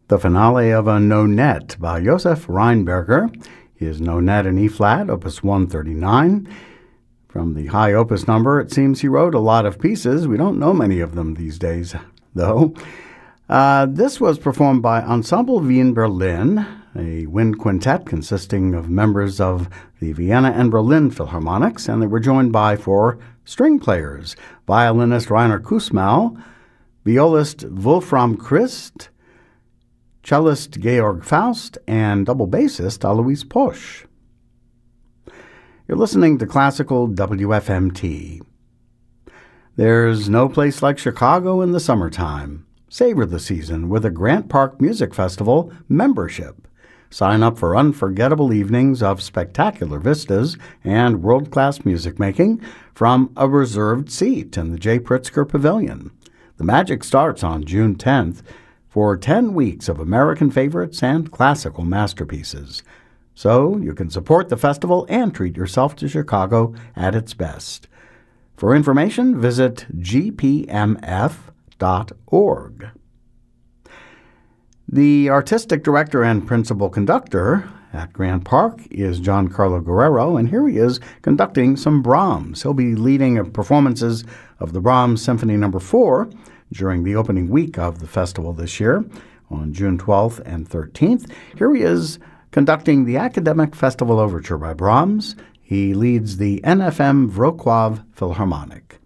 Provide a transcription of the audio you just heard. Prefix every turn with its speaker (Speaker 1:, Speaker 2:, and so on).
Speaker 1: The finale of a Nonet by Josef Rheinberger is Nonet in E-flat, opus 139. From the high opus number, it seems he wrote a lot of pieces. We don't know many of them these days, though. This was performed by Ensemble Wien Berlin, a wind quintet consisting of members of the Vienna and Berlin Philharmonics, and they were joined by 4 string players: violinist Rainer Kussmaul, violist Wolfram Christ, cellist Georg Faust, and double bassist Alois Posch. You're listening to Classical WFMT. There's no place like Chicago in the summertime. Savor the season with a Grant Park Music Festival membership. Sign up for unforgettable evenings of spectacular vistas and world-class music making from a reserved seat in the J. Pritzker Pavilion. The magic starts on June 10th for 10 weeks of American favorites and classical masterpieces. So you can support the festival and treat yourself to Chicago at its best. For information, visit gpmf.org. The artistic director and principal conductor at Grant Park is Giancarlo Guerrero, and here he is conducting some Brahms. He'll be leading performances of the Brahms Symphony No. 4 during the opening week of the festival this year on June 12th and 13th. Here he is conducting the Academic Festival Overture by Brahms. He leads the NFM Wrocław Philharmonic.